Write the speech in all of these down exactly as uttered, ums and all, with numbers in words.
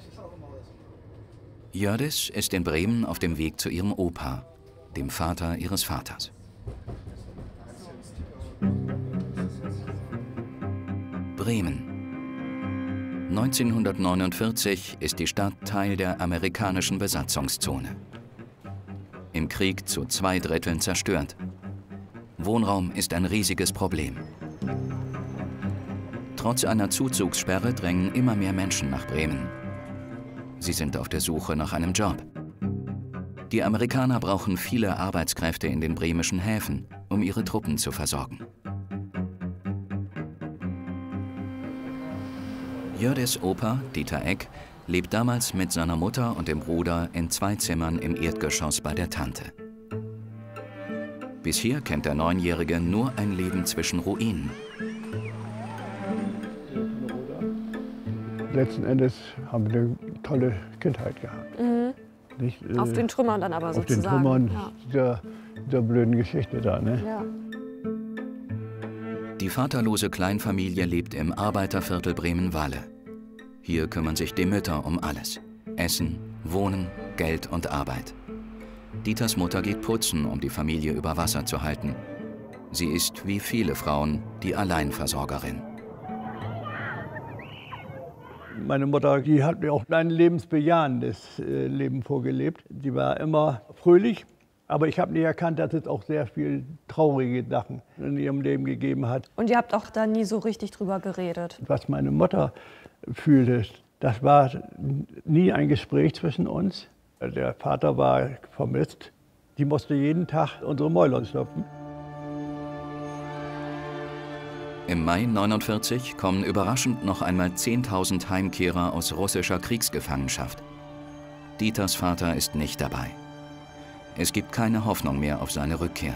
Hjördis ist in Bremen auf dem Weg zu ihrem Opa, dem Vater ihres Vaters. Bremen. neunzehnhundertneunundvierzig ist die Stadt Teil der amerikanischen Besatzungszone. Im Krieg zu zwei Dritteln zerstört. Wohnraum ist ein riesiges Problem. Trotz einer Zuzugssperre drängen immer mehr Menschen nach Bremen. Sie sind auf der Suche nach einem Job. Die Amerikaner brauchen viele Arbeitskräfte in den bremischen Häfen, um ihre Truppen zu versorgen. Hjördis Opa, Dieter Eck, lebt damals mit seiner Mutter und dem Bruder in zwei Zimmern im Erdgeschoss bei der Tante. Bisher kennt der Neunjährige nur ein Leben zwischen Ruinen. Letzten Endes haben wir eine tolle Kindheit gehabt. Mhm. Nicht, äh, auf den Trümmern dann aber auf sozusagen. Auf den Trümmern ja. dieser, dieser blöden Geschichte da. Ne? Ja. Die vaterlose Kleinfamilie lebt im Arbeiterviertel Bremen-Walle. Hier kümmern sich die Mütter um alles. Essen, Wohnen, Geld und Arbeit. Dieters Mutter geht putzen, um die Familie über Wasser zu halten. Sie ist, wie viele Frauen, die Alleinversorgerin. Meine Mutter, die hat mir auch ein lebensbejahendes äh, Leben vorgelebt. Die war immer fröhlich, aber ich habe nie erkannt, dass es auch sehr viel traurige Sachen in ihrem Leben gegeben hat. Und ihr habt auch da nie so richtig drüber geredet? Was meine Mutter fühlte, das war nie ein Gespräch zwischen uns. Der Vater war vermisst. Die musste jeden Tag unsere Mäuler stopfen. Im Mai neunundvierzig kommen überraschend noch einmal zehntausend Heimkehrer aus russischer Kriegsgefangenschaft. Dieters Vater ist nicht dabei. Es gibt keine Hoffnung mehr auf seine Rückkehr.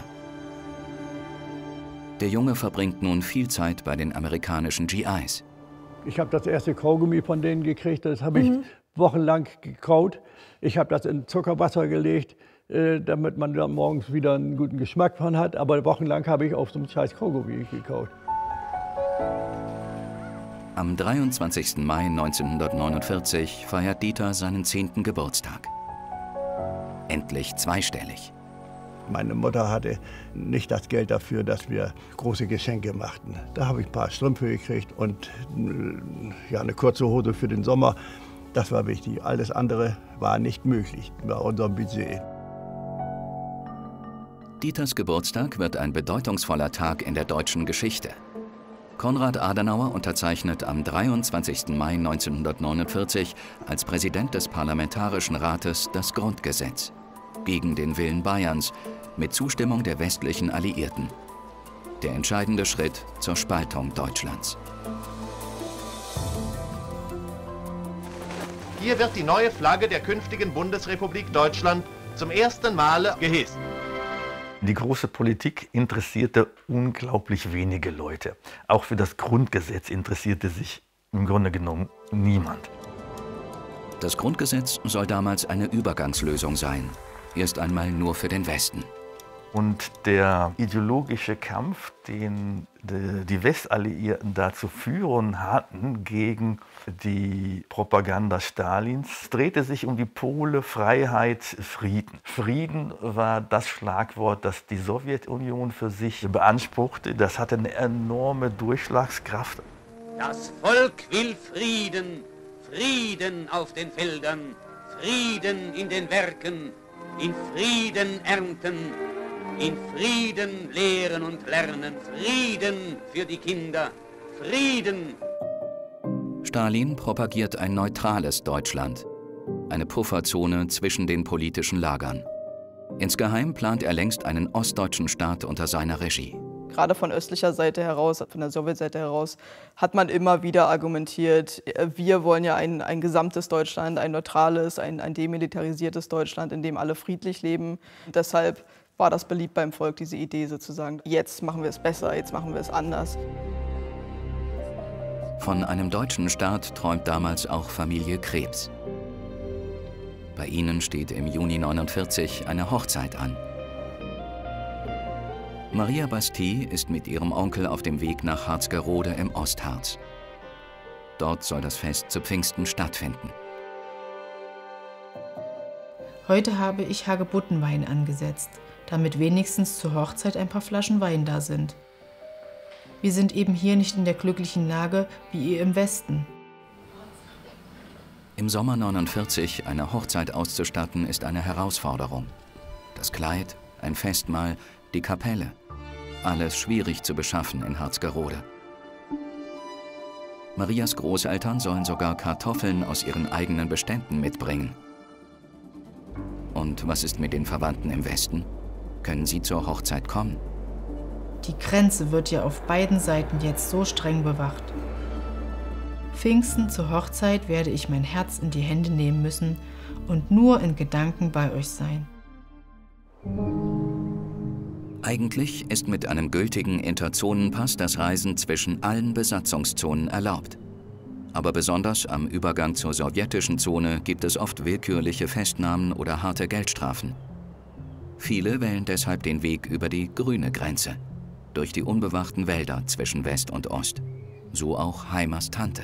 Der Junge verbringt nun viel Zeit bei den amerikanischen G Is. Ich habe das erste Kaugummi von denen gekriegt, das habe ich Mhm. wochenlang gekaut. Ich habe das in Zuckerwasser gelegt, äh, damit man da morgens wieder einen guten Geschmack von hat. Aber wochenlang habe ich auf so einem scheiß Kaugummi gekaut. Am dreiundzwanzigsten Mai neunzehnhundertneunundvierzig feiert Dieter seinen zehnten Geburtstag. Endlich zweistellig. Meine Mutter hatte nicht das Geld dafür, dass wir große Geschenke machten. Da habe ich ein paar Strümpfe gekriegt und ja, eine kurze Hose für den Sommer. Das war wichtig. Alles andere war nicht möglich bei unserem Budget. Dieters Geburtstag wird ein bedeutungsvoller Tag in der deutschen Geschichte. Konrad Adenauer unterzeichnet am dreiundzwanzigsten Mai neunzehnhundertneunundvierzig als Präsident des Parlamentarischen Rates das Grundgesetz. Gegen den Willen Bayerns, mit Zustimmung der westlichen Alliierten. Der entscheidende Schritt zur Spaltung Deutschlands. Hier wird die neue Flagge der künftigen Bundesrepublik Deutschland zum ersten Male gehisst. Die große Politik interessierte unglaublich wenige Leute. Auch für das Grundgesetz interessierte sich im Grunde genommen niemand. Das Grundgesetz soll damals eine Übergangslösung sein. Erst einmal nur für den Westen. Und der ideologische Kampf, den die Westalliierten da zu führen hatten gegen die Propaganda Stalins, drehte sich um die Pole Freiheit, Frieden. Frieden war das Schlagwort, das die Sowjetunion für sich beanspruchte. Das hatte eine enorme Durchschlagskraft. Das Volk will Frieden, Frieden auf den Feldern, Frieden in den Werken, in Frieden ernten, in Frieden lehren und lernen, Frieden für die Kinder, Frieden. Stalin propagiert ein neutrales Deutschland, eine Pufferzone zwischen den politischen Lagern. Insgeheim plant er längst einen ostdeutschen Staat unter seiner Regie. Gerade von östlicher Seite heraus, von der Sowjetseite heraus, hat man immer wieder argumentiert, wir wollen ja ein, ein gesamtes Deutschland, ein neutrales, ein, ein demilitarisiertes Deutschland, in dem alle friedlich leben. Und deshalb war das beliebt beim Volk, diese Idee sozusagen, jetzt machen wir es besser, jetzt machen wir es anders. Von einem deutschen Staat träumt damals auch Familie Krebs. Bei ihnen steht im Juni neunundvierzig eine Hochzeit an. Maria Bastille ist mit ihrem Onkel auf dem Weg nach Harzgerode im Ostharz. Dort soll das Fest zu Pfingsten stattfinden. Heute habe ich Hagebuttenwein angesetzt, damit wenigstens zur Hochzeit ein paar Flaschen Wein da sind. Wir sind eben hier nicht in der glücklichen Lage wie ihr im Westen. Im Sommer neunundvierzig eine Hochzeit auszustatten, ist eine Herausforderung. Das Kleid, ein Festmahl, die Kapelle. Alles schwierig zu beschaffen in Harzgerode. Marias Großeltern sollen sogar Kartoffeln aus ihren eigenen Beständen mitbringen. Und was ist mit den Verwandten im Westen? Können sie zur Hochzeit kommen? Die Grenze wird ja auf beiden Seiten jetzt so streng bewacht. Pfingsten zur Hochzeit werde ich mein Herz in die Hände nehmen müssen und nur in Gedanken bei euch sein. Eigentlich ist mit einem gültigen Interzonenpass das Reisen zwischen allen Besatzungszonen erlaubt. Aber besonders am Übergang zur sowjetischen Zone gibt es oft willkürliche Festnahmen oder harte Geldstrafen. Viele wählen deshalb den Weg über die grüne Grenze, durch die unbewachten Wälder zwischen West und Ost. So auch Heimers Tante.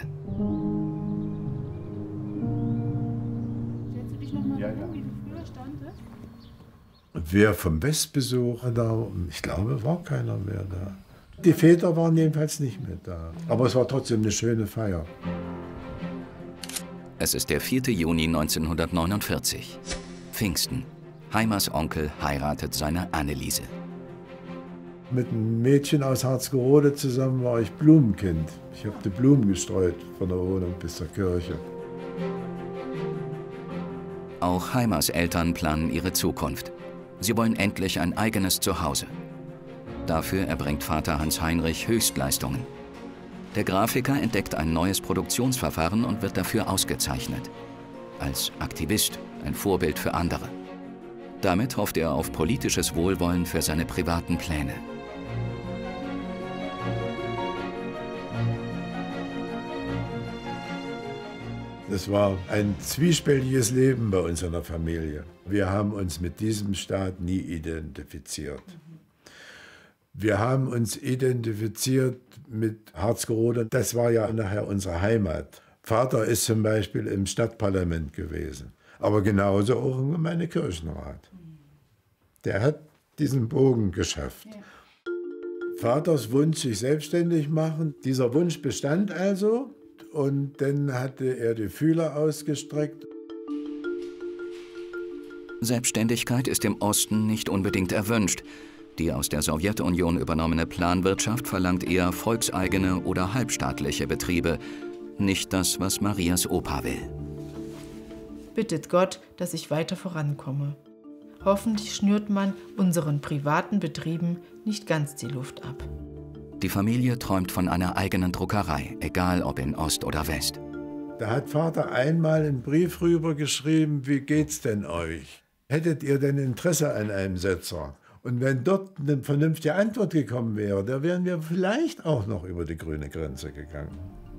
Wer vom Westbesuch da, ich glaube, war keiner mehr da. Die Väter waren jedenfalls nicht mehr da. Aber es war trotzdem eine schöne Feier. Es ist der vierte Juni neunzehnhundertneunundvierzig. Pfingsten. Heimers Onkel heiratet seine Anneliese. Mit einem Mädchen aus Harzgerode zusammen war ich Blumenkind. Ich habe die Blumen gestreut von der Wohnung bis zur Kirche. Auch Heimers Eltern planen ihre Zukunft. Sie wollen endlich ein eigenes Zuhause. Dafür erbringt Vater Hans-Heinrich Höchstleistungen. Der Grafiker entdeckt ein neues Produktionsverfahren und wird dafür ausgezeichnet. Als Aktivist, ein Vorbild für andere. Damit hofft er auf politisches Wohlwollen für seine privaten Pläne. Es war ein zwiespältiges Leben bei uns in der Familie. Wir haben uns mit diesem Staat nie identifiziert. Wir haben uns identifiziert mit Harzgerode. Das war ja nachher unsere Heimat. Vater ist zum Beispiel im Stadtparlament gewesen, aber genauso auch im Gemeindekirchenrat. Der hat diesen Bogen geschafft. Ja. Vaters Wunsch, sich selbstständig machen, dieser Wunsch bestand also. Und dann hatte er die Fühler ausgestreckt. Selbstständigkeit ist im Osten nicht unbedingt erwünscht. Die aus der Sowjetunion übernommene Planwirtschaft verlangt eher volkseigene oder halbstaatliche Betriebe. Nicht das, was Marias Opa will. Bittet Gott, dass ich weiter vorankomme. Hoffentlich schnürt man unseren privaten Betrieben nicht ganz die Luft ab. Die Familie träumt von einer eigenen Druckerei, egal ob in Ost oder West. Da hat Vater einmal einen Brief rübergeschrieben, wie geht's denn euch? Hättet ihr denn Interesse an einem Setzer? Und wenn dort eine vernünftige Antwort gekommen wäre, da wären wir vielleicht auch noch über die grüne Grenze gegangen.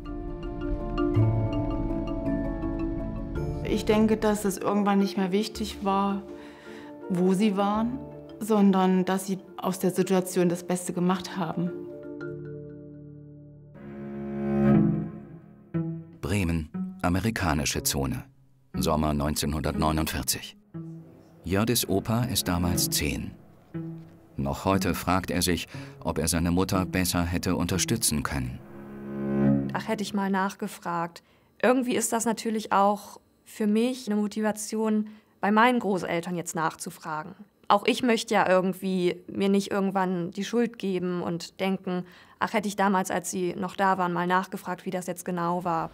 Ich denke, dass es irgendwann nicht mehr wichtig war, wo sie waren, sondern dass sie aus der Situation das Beste gemacht haben. Bremen, amerikanische Zone, Sommer neunzehnhundertneunundvierzig. Jördis Opa ist damals zehn. Noch heute fragt er sich, ob er seine Mutter besser hätte unterstützen können. Ach, hätte ich mal nachgefragt. Irgendwie ist das natürlich auch für mich eine Motivation, bei meinen Großeltern jetzt nachzufragen. Auch ich möchte ja irgendwie mir nicht irgendwann die Schuld geben und denken, ach, hätte ich damals, als sie noch da waren, mal nachgefragt, wie das jetzt genau war.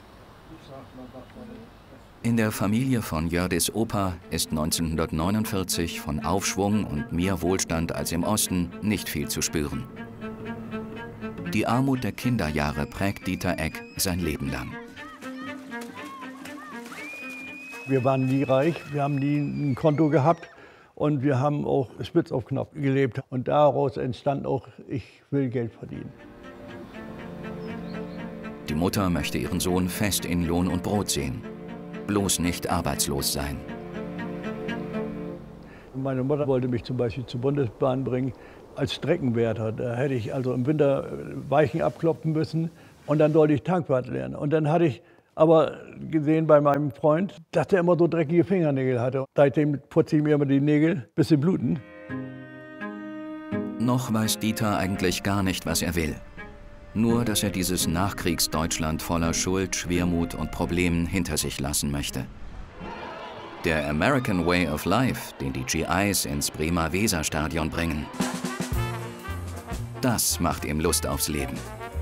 In der Familie von Jördis Opa ist neunzehnhundertneunundvierzig von Aufschwung und mehr Wohlstand als im Osten nicht viel zu spüren. Die Armut der Kinderjahre prägt Dieter Eck sein Leben lang. Wir waren nie reich, wir haben nie ein Konto gehabt und wir haben auch spitz auf Knopf gelebt. Und daraus entstand auch, ich will Geld verdienen. Die Mutter möchte ihren Sohn fest in Lohn und Brot sehen. Bloß nicht arbeitslos sein. Meine Mutter wollte mich zum Beispiel zur Bundesbahn bringen als Streckenwärter. Da hätte ich also im Winter Weichen abklopfen müssen und dann sollte ich Tankwart lernen. Und dann hatte ich Aber gesehen bei meinem Freund, dass er immer so dreckige Fingernägel hatte. Seitdem putze ich mir immer die Nägel, bis sie bluten. Noch weiß Dieter eigentlich gar nicht, was er will. Nur, dass er dieses Nachkriegsdeutschland voller Schuld, Schwermut und Problemen hinter sich lassen möchte. Der American Way of Life, den die G Is ins Bremer Weserstadion bringen, das macht ihm Lust aufs Leben.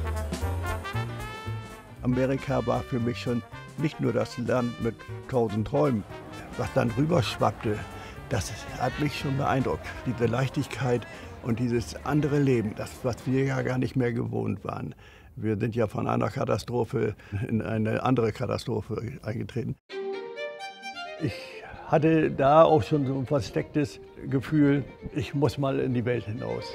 Amerika war für mich schon nicht nur das Land mit tausend Träumen. Was dann rüberschwappte, das hat mich schon beeindruckt. Diese Leichtigkeit und dieses andere Leben, das, was wir ja gar nicht mehr gewohnt waren. Wir sind ja von einer Katastrophe in eine andere Katastrophe eingetreten. Ich hatte da auch schon so ein verstecktes Gefühl, ich muss mal in die Welt hinaus.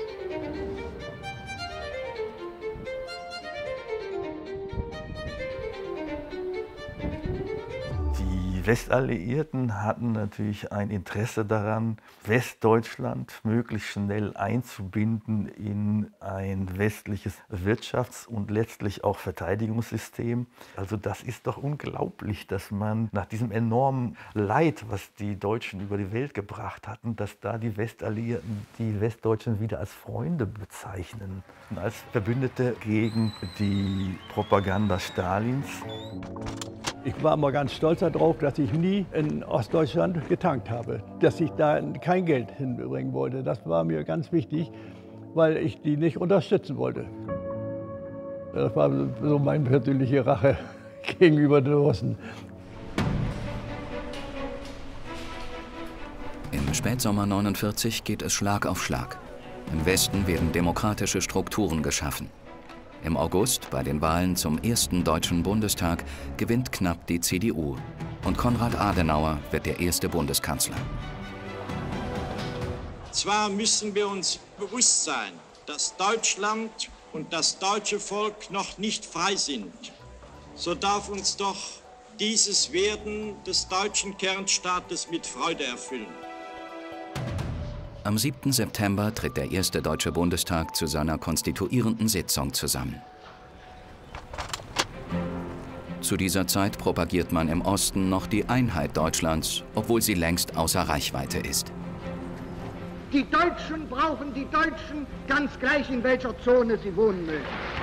Die Westalliierten hatten natürlich ein Interesse daran, Westdeutschland möglichst schnell einzubinden in ein westliches Wirtschafts- und letztlich auch Verteidigungssystem. Also das ist doch unglaublich, dass man nach diesem enormen Leid, was die Deutschen über die Welt gebracht hatten, dass da die Westalliierten die Westdeutschen wieder als Freunde bezeichnen, als Verbündete gegen die Propaganda Stalins. Ich war immer ganz stolz darauf, dass ich nie in Ostdeutschland getankt habe, dass ich da kein Geld hinbringen wollte. Das war mir ganz wichtig, weil ich die nicht unterstützen wollte. Das war so meine persönliche Rache gegenüber den Russen. Im Spätsommer neunundvierzig geht es Schlag auf Schlag. Im Westen werden demokratische Strukturen geschaffen. Im August, bei den Wahlen zum ersten Deutschen Bundestag, gewinnt knapp die C D U. Und Konrad Adenauer wird der erste Bundeskanzler. Zwar müssen wir uns bewusst sein, dass Deutschland und das deutsche Volk noch nicht frei sind. So darf uns doch dieses Werden des deutschen Kernstaates mit Freude erfüllen. Am siebten September tritt der erste Deutsche Bundestag zu seiner konstituierenden Sitzung zusammen. Zu dieser Zeit propagiert man im Osten noch die Einheit Deutschlands, obwohl sie längst außer Reichweite ist. Die Deutschen brauchen die Deutschen, ganz gleich in welcher Zone sie wohnen mögen.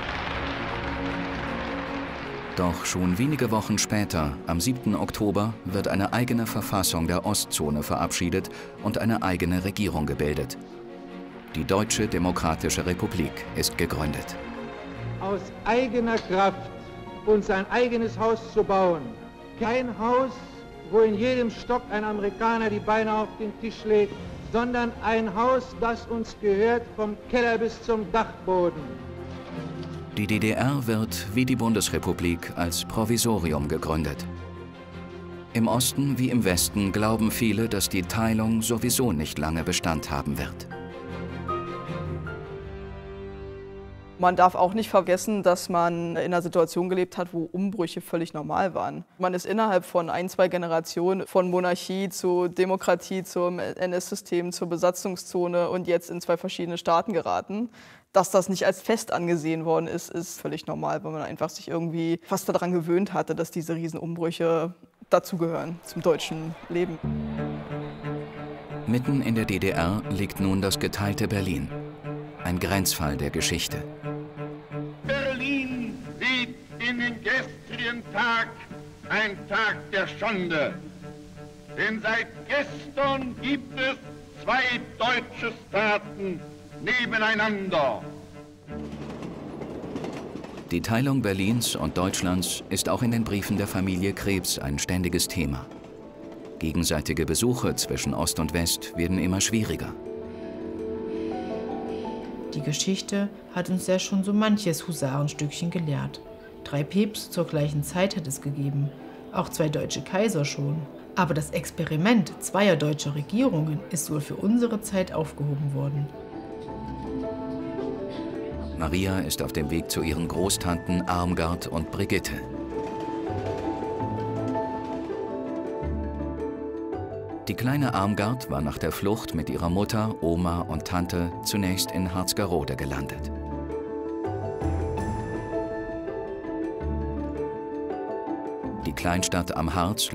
Doch schon wenige Wochen später, am siebten Oktober, wird eine eigene Verfassung der Ostzone verabschiedet und eine eigene Regierung gebildet. Die Deutsche Demokratische Republik ist gegründet. Aus eigener Kraft uns ein eigenes Haus zu bauen. Kein Haus, wo in jedem Stock ein Amerikaner die Beine auf den Tisch legt, sondern ein Haus, das uns gehört vom Keller bis zum Dachboden. Die D D R wird, wie die Bundesrepublik, als Provisorium gegründet. Im Osten wie im Westen glauben viele, dass die Teilung sowieso nicht lange Bestand haben wird. Man darf auch nicht vergessen, dass man in einer Situation gelebt hat, wo Umbrüche völlig normal waren. Man ist innerhalb von ein, zwei Generationen von Monarchie zu Demokratie, zum N S-System, zur Besatzungszone und jetzt in zwei verschiedene Staaten geraten. Dass das nicht als fest angesehen worden ist, ist völlig normal, weil man einfach sich irgendwie fast daran gewöhnt hatte, dass diese Riesenumbrüche dazugehören zum deutschen Leben. Mitten in der D D R liegt nun das geteilte Berlin. Ein Grenzfall der Geschichte. Berlin sieht in den gestrigen Tag ein Tag der Schande. Denn seit gestern gibt es zwei deutsche Staaten nebeneinander. Die Teilung Berlins und Deutschlands ist auch in den Briefen der Familie Krebs ein ständiges Thema. Gegenseitige Besuche zwischen Ost und West werden immer schwieriger. Die Geschichte hat uns ja schon so manches Husarenstückchen gelehrt. Drei Päpste zur gleichen Zeit hat es gegeben, auch zwei deutsche Kaiser schon. Aber das Experiment zweier deutscher Regierungen ist wohl für unsere Zeit aufgehoben worden. Maria ist auf dem Weg zu ihren Großtanten Armgard und Brigitte. Die kleine Armgard war nach der Flucht mit ihrer Mutter, Oma und Tante zunächst in Harzgerode gelandet. Kleinstadt am Harz